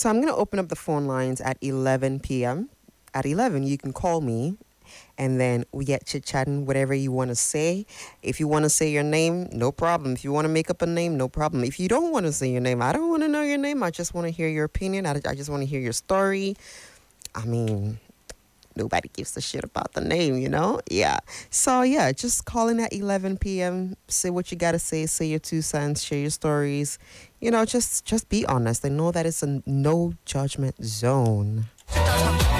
So I'm going to open up the phone lines at 11 p.m. At 11, you can call me and then we get chit-chatting, whatever you want to say. If you want to say your name, no problem. If you want to make up a name, no problem. If you don't want to say your name, I don't want to know your name. I just want to hear your opinion. I just want to hear your story. I mean, nobody gives a shit about the name, you know? Yeah. So, yeah, just call in at 11 p.m. Say what you got to say your 2 cents, share your stories. You know, just be honest and know that it's a no judgment zone.